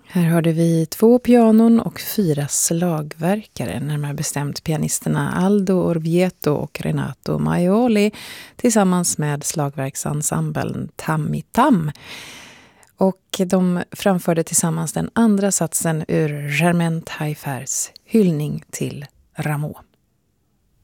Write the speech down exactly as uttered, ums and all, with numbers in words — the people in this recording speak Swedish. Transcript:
Här hörde vi två pianon och fyra slagverkare, närmare bestämt pianisterna Aldo Orvieto och Renato Maioli tillsammans med slagverksensemblen Tammi Tam. Och de framförde tillsammans den andra satsen ur Germaine Taillefers hyllning till Rameau.